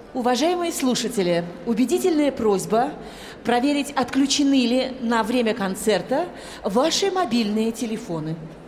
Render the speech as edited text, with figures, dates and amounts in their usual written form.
Уважаемые слушатели, убедительная просьба проверить, отключены ли на время концерта ваши мобильные телефоны.